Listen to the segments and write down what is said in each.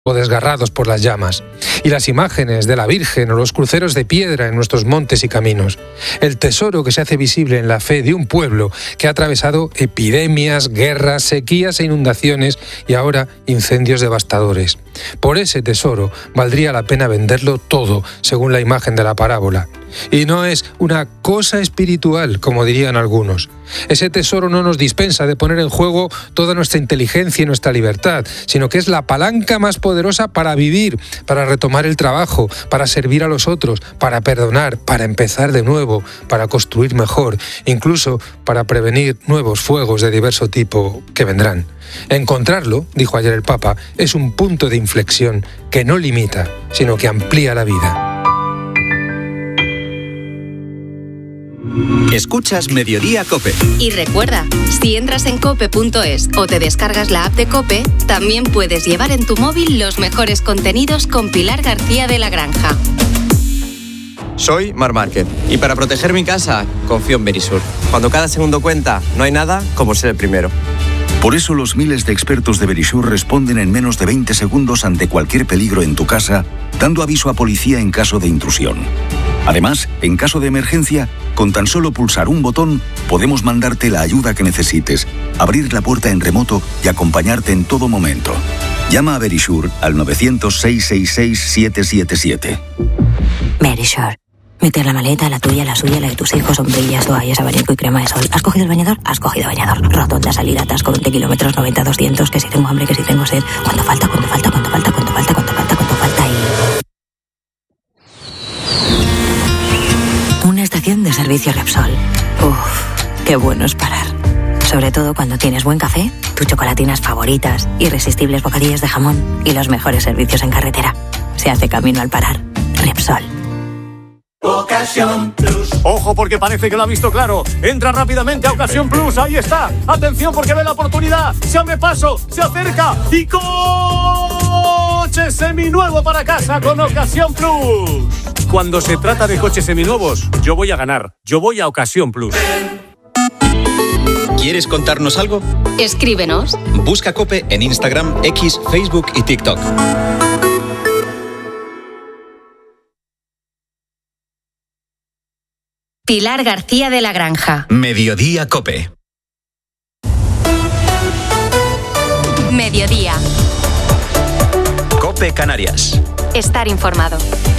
o desgarrados por las llamas, y las imágenes de la Virgen o los cruceros de piedra en nuestros montes y caminos. El tesoro que se hace visible en la fe de un pueblo que ha atravesado epidemias, guerras, sequías e inundaciones y ahora incendios devastadores. Por ese tesoro valdría la pena venderlo todo, según la imagen de la parábola. Y no es una cosa espiritual, como dirían algunos. Ese tesoro no nos dispensa de poner en juego toda nuestra inteligencia y nuestra libertad, sino que es la palanca más poderosa para vivir, para retomar el trabajo, para servir a los otros, para perdonar, para empezar de nuevo, para construir mejor, incluso para prevenir nuevos fuegos de diverso tipo que vendrán. Encontrarlo, dijo ayer el Papa, es un punto de inflexión que no limita, sino que amplía la vida. Escuchas Mediodía COPE. Y recuerda, si entras en cope.es o te descargas la app de COPE, también puedes llevar en tu móvil los mejores contenidos con Pilar García de la Granja. Soy Marc Márquez y para proteger mi casa confío en Verisur. Cuando cada segundo cuenta, no hay nada como ser el primero. Por eso los miles de expertos de Verisur responden en menos de 20 segundos ante cualquier peligro en tu casa, dando aviso a policía en caso de intrusión. Además, en caso de emergencia, con tan solo pulsar un botón, podemos mandarte la ayuda que necesites, abrir la puerta en remoto y acompañarte en todo momento. Llama a Verisur al 900-666-777. Verisur. Meter la maleta, la tuya, la suya, la de tus hijos, sombrillas, toallas, abanico y crema de sol. ¿Has cogido el bañador? Has cogido bañador. Rotonda, salida, atasco, 20 kilómetros, 90, 200, que si tengo hambre, que si tengo sed. ¿Cuánto falta? ¿Cuánto falta? ¿Cuánto falta? ¿Cuánto falta? ¿Cuánto falta? ¿Cuánto falta? Y... una estación de servicio Repsol. Uff, qué bueno es parar. Sobre todo cuando tienes buen café, tus chocolatinas favoritas, irresistibles bocadillos de jamón y los mejores servicios en carretera. Se hace camino al parar. Repsol. Ocasión Plus. Ojo porque parece que lo ha visto claro. Entra rápidamente a Ocasión Plus. Ahí está. Atención porque ve la oportunidad. Se abre paso, se acerca y coche seminuevo para casa con Ocasión Plus. Cuando se trata de coches seminuevos, yo voy a ganar. Yo voy a Ocasión Plus. ¿Quieres contarnos algo? Escríbenos. Busca COPE en Instagram, X, Facebook y TikTok. Pilar García de la Granja. Mediodía COPE. Mediodía. COPE Canarias. Estar informado.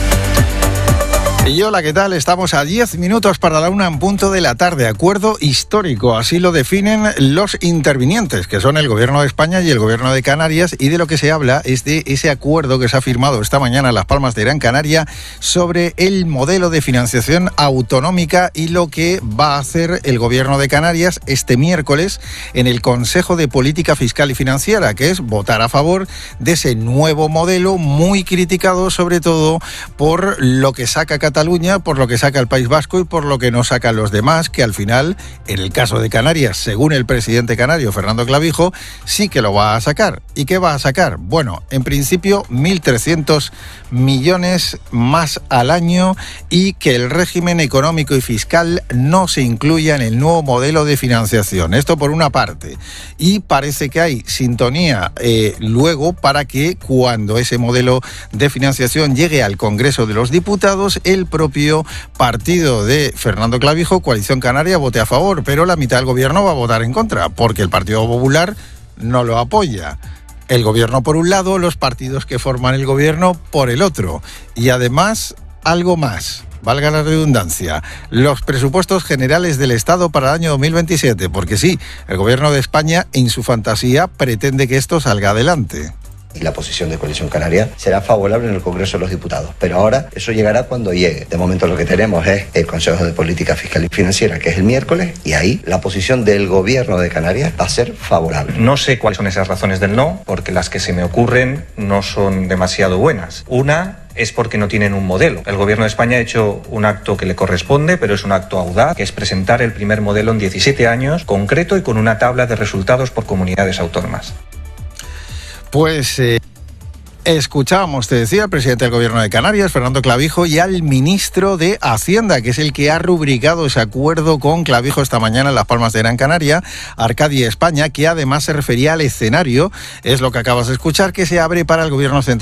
Y hola, ¿qué tal? Estamos a 10 minutos para la 1 en punto de la tarde. Acuerdo histórico, así lo definen los intervinientes, que son el Gobierno de España y el Gobierno de Canarias, y de lo que se habla es de ese acuerdo que se ha firmado esta mañana en Las Palmas de Gran Canaria sobre el modelo de financiación autonómica y lo que va a hacer el Gobierno de Canarias este miércoles en el Consejo de Política Fiscal y Financiera, que es votar a favor de ese nuevo modelo muy criticado sobre todo por lo que saca Cataluña, por lo que saca el País Vasco y por lo que no sacan los demás, que al final, en el caso de Canarias, según el presidente canario Fernando Clavijo, sí que lo va a sacar. ¿Y qué va a sacar? Bueno, en principio 1.300 millones más al año y que el régimen económico y fiscal no se incluya en el nuevo modelo de financiación. Esto por una parte. Y parece que hay sintonía luego para que cuando ese modelo de financiación llegue al Congreso de los Diputados, el propio partido de Fernando Clavijo, Coalición Canaria, vote a favor, pero la mitad del gobierno va a votar en contra, porque el Partido Popular no lo apoya. El gobierno por un lado, los partidos que forman el gobierno por el otro. Y además, algo más, valga la redundancia, los presupuestos generales del Estado para el año 2027, porque sí, el gobierno de España, en su fantasía, pretende que esto salga adelante. Y la posición de Coalición Canaria será favorable en el Congreso de los Diputados. Pero ahora eso llegará cuando llegue. De momento lo que tenemos es el Consejo de Política Fiscal y Financiera, que es el miércoles, y ahí la posición del Gobierno de Canarias va a ser favorable. No sé cuáles son esas razones del no, porque las que se me ocurren no son demasiado buenas. Una es porque no tienen un modelo. El Gobierno de España ha hecho un acto que le corresponde, pero es un acto audaz, que es presentar el primer modelo en 17 años, concreto y con una tabla de resultados por comunidades autónomas. Pues Escuchábamos, te decía, al presidente del Gobierno de Canarias, Fernando Clavijo, y al ministro de Hacienda, que es el que ha rubricado ese acuerdo con Clavijo esta mañana en Las Palmas de Gran Canaria, Arcadia, España, que además se refería al escenario, es lo que acabas de escuchar, que se abre para el Gobierno central